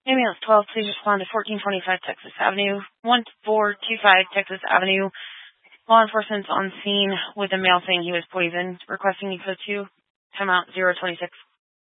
Ambulance 12, please respond to 1425 Texas Avenue, 1425 Texas Avenue. Law enforcement's on scene with a male saying he was poisoned, requesting you code 2, timeout 026.